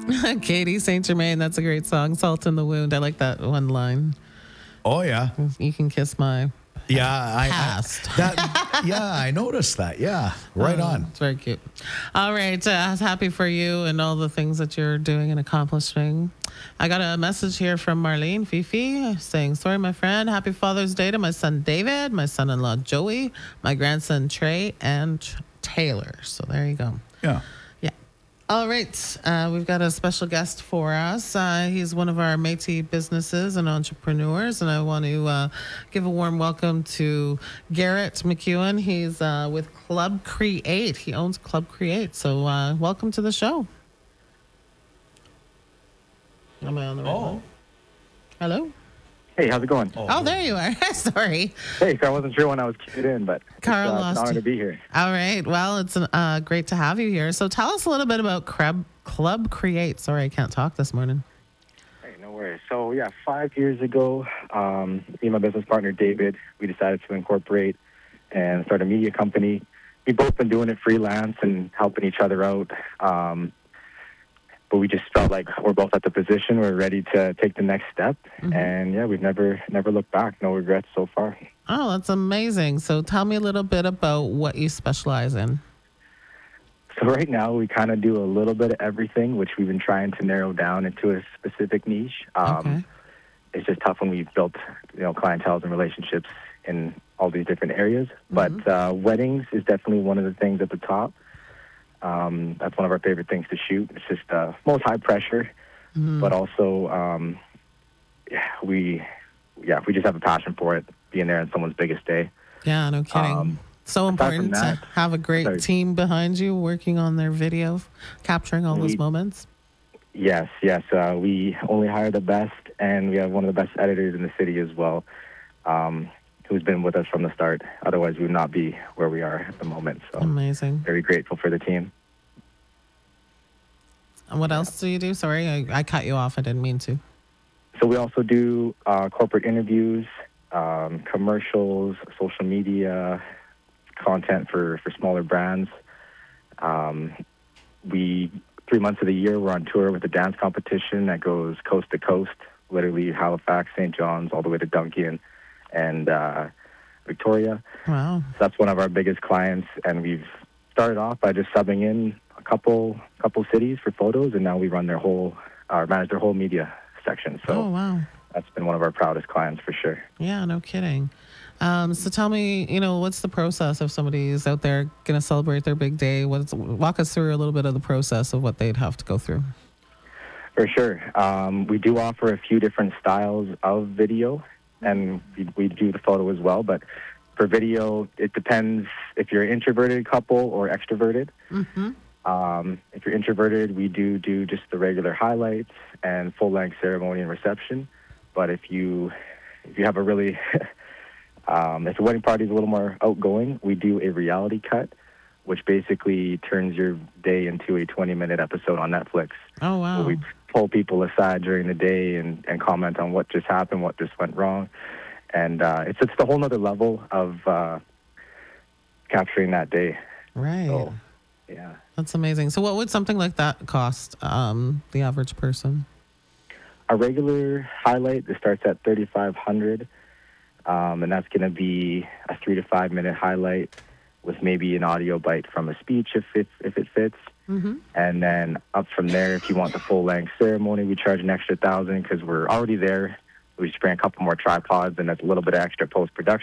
Katie Saint Germain, that's a great song. Salt in the Wound. I like that one line. Oh yeah, You can kiss my yeah. past. I noticed that. Yeah, right on. It's very cute. All right. Happy for you and all the things that you're doing and accomplishing. I got a message here from Marlene Fifi saying, sorry, my friend. Happy Father's Day to my son David, my son-in-law Joey, my grandson Trey, and Taylor. So there you go. Yeah. Yeah. All right. We've got a special guest for us. He's one of our Métis businesses and entrepreneurs, and I want to give a warm welcome to Garrett McEwen. He's with Club Create. He owns Club Create. So welcome to the show. Am I on the right one? Hello? Hey, how's it going? Oh, there you are. Sorry. Hey, I wasn't sure when I was queued in, but Carl it's an lost honor you. to be here. All right. Well, it's great to have you here. So tell us a little bit about Club Create. Sorry, I can't talk this morning. Hey, no worries. So, 5 years ago, me and my business partner, David, we decided to incorporate and start a media company. We've both been doing it freelance and helping each other out. But we just felt like we're both at the position. We're ready to take the next step. Mm-hmm. And, we've never looked back. No regrets so far. Oh, that's amazing. So tell me a little bit about what you specialize in. So right now we kind of do a little bit of everything, which we've been trying to narrow down into a specific niche. Okay. It's just tough when we've built, clienteles and relationships in all these different areas. Mm-hmm. But weddings is definitely one of the things at the top. That's one of our favorite things to shoot. It's just most high pressure, but also we just have a passion for it, being there on someone's biggest day. Yeah, no kidding. So important to have a great team behind you working on their video, capturing all those moments. Yes. We only hire the best, and we have one of the best editors in the city as well, who's been with us from the start. Otherwise, we would not be where we are at the moment. So amazing. Very grateful for the team. And what else do you do? Sorry, I cut you off. I didn't mean to. So we also do corporate interviews, commercials, social media, content for smaller brands. 3 months of the year, we're on tour with a dance competition that goes coast to coast, literally Halifax, St. John's, all the way to Duncan and Victoria. Wow. So that's one of our biggest clients, and we've started off by just subbing in a couple cities for photos, and now we run manage their whole media section. So wow. That's been one of our proudest clients for sure. Yeah, no kidding. So tell me, what's the process if somebody is out there going to celebrate their big day? Walk us through a little bit of the process of what they'd have to go through. For sure. We do offer a few different styles of video, and we do the photo as well. But for video, it depends if you're an introverted couple or extroverted. Mm-hmm. If you're introverted, we do just the regular highlights and full-length ceremony and reception. But if you have a really if the wedding party is a little more outgoing, we do a reality cut, which basically turns your day into a 20-minute episode on Netflix. Oh, wow. Where we pull people aside during the day and comment on what just happened, what just went wrong. And it's the whole other level of capturing that day. Right. So, yeah. That's amazing. So what would something like that cost the average person? A regular highlight, it starts at $3,500. And that's going to be a 3 to 5 minute highlight with maybe an audio bite from a speech if it fits. Mm-hmm. And then up from there, if you want the full length ceremony, we charge an extra $1,000 because we're already there. We just bring a couple more tripods, and that's a little bit of extra post production.